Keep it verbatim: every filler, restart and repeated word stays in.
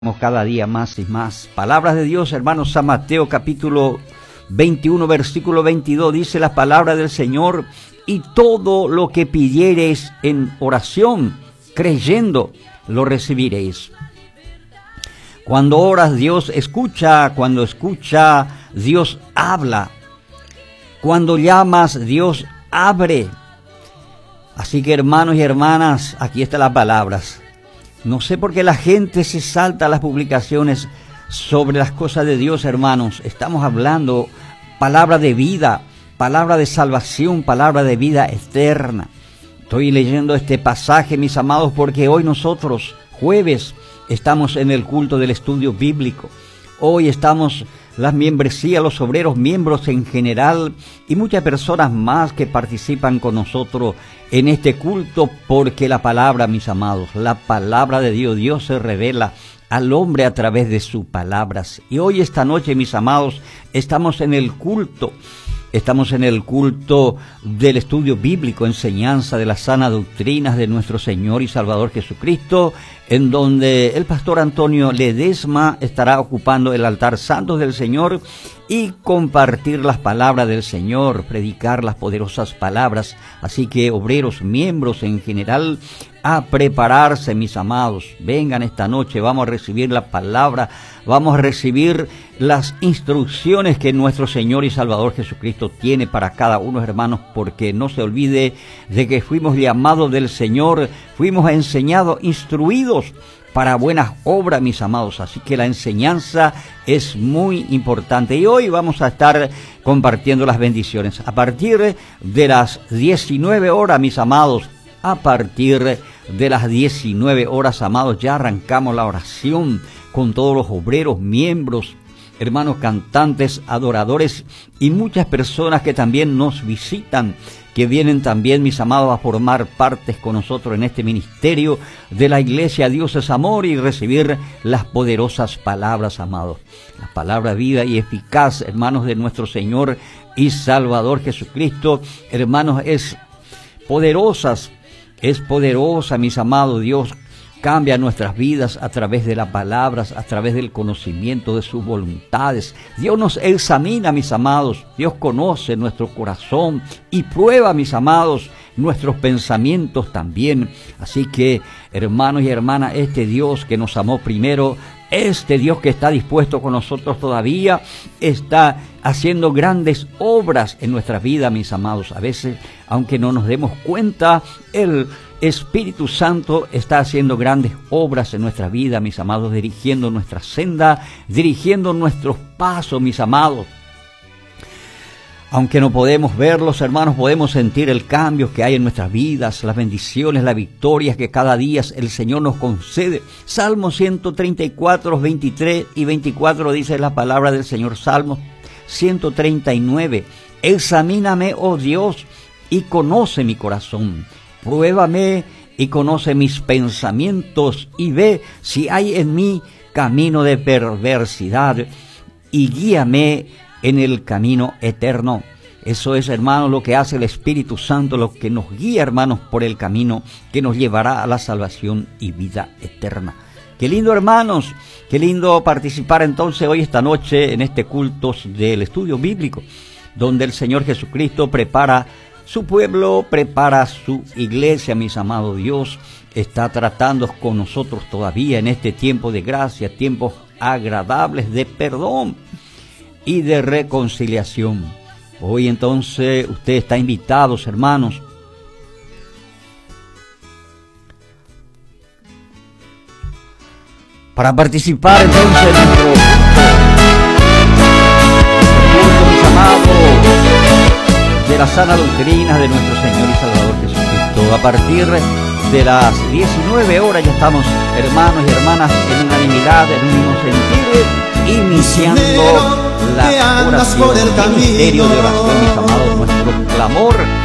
Cada día más y más. Palabras de Dios, hermanos. San Mateo capítulo veintiuno, versículo veintidós, dice la palabra del Señor: y todo lo que pidiereis en oración, creyendo, lo recibiréis. Cuando oras, Dios escucha. Cuando escucha, Dios habla. Cuando llamas, Dios abre. Así que, hermanos y hermanas, aquí están las palabras. No sé por qué la gente se salta a las publicaciones sobre las cosas de Dios, hermanos. Estamos hablando palabra de vida, palabra de salvación, palabra de vida eterna. Estoy leyendo este pasaje, mis amados, porque hoy nosotros, jueves, estamos en el culto del estudio bíblico. Hoy estamos las membresías, los obreros, miembros en general y muchas personas más que participan con nosotros en este culto, porque la palabra, mis amados, la palabra de Dios, Dios se revela al hombre a través de sus palabras. Y hoy, esta noche, mis amados, estamos en el culto. Estamos en el culto del estudio bíblico, enseñanza de las sanas doctrinas de nuestro Señor y Salvador Jesucristo, en donde el pastor Antonio Ledesma estará ocupando el altar santo del Señor y compartir las palabras del Señor, predicar las poderosas palabras. Así que, obreros, miembros en general, a prepararse, mis amados. Vengan esta noche, vamos a recibir la palabra, vamos a recibir las instrucciones que nuestro Señor y Salvador Jesucristo tiene para cada uno, hermanos, porque no se olvide de que fuimos llamados del Señor, fuimos enseñados, instruidos para buenas obras, mis amados. Así que la enseñanza es muy importante. Y hoy vamos a estar compartiendo las bendiciones. A partir de las diecinueve horas, mis amados, a partir de las diecinueve horas, amados, ya arrancamos la oración con todos los obreros, miembros, hermanos cantantes, adoradores y muchas personas que también nos visitan, que vienen también, mis amados, a formar parte con nosotros en este ministerio de la Iglesia Dios es Amor y recibir las poderosas palabras, amados. La palabra vida y eficaz, hermanos, de nuestro Señor y Salvador Jesucristo, hermanos, es poderosas, es poderosa, mis amados. Dios cambia nuestras vidas a través de las palabras, a través del conocimiento de sus voluntades. Dios nos examina, mis amados. Dios conoce nuestro corazón y prueba, mis amados, nuestros pensamientos también. Así que, hermanos y hermanas, este Dios que nos amó primero, este Dios que está dispuesto con nosotros todavía, está haciendo grandes obras en nuestras vidas, mis amados. A veces, aunque no nos demos cuenta, el Espíritu Santo está haciendo grandes obras en nuestra vida, mis amados, dirigiendo nuestra senda, dirigiendo nuestros pasos, mis amados. Aunque no podemos verlos, hermanos, podemos sentir el cambio que hay en nuestras vidas, las bendiciones, las victorias que cada día el Señor nos concede. Salmo ciento treinta y cuatro, veintitrés y veinticuatro dice la palabra del Señor. Salmo ciento treinta y nueve. Examíname, oh Dios, y conoce mi corazón. Pruébame y conoce mis pensamientos y ve si hay en mí camino de perversidad y guíame en el camino eterno. Eso es, hermanos, lo que hace el Espíritu Santo, lo que nos guía, hermanos, por el camino que nos llevará a la salvación y vida eterna. Qué lindo, hermanos, qué lindo participar entonces hoy, esta noche, en este culto del estudio bíblico, donde el Señor Jesucristo prepara su pueblo, prepara su iglesia, mis amados. Dios está tratando con nosotros todavía en este tiempo de gracia, tiempos agradables de perdón y de reconciliación. Hoy entonces usted está invitados, hermanos, para participar entonces en nuestro culto, mis amados, de la sana doctrina de nuestro Señor y Salvador Jesucristo. A partir de las diecinueve horas ya estamos, hermanos y hermanas, en unanimidad, en un mismo sentir, iniciando la oración, el ministerio de oración, mis amados, nuestro clamor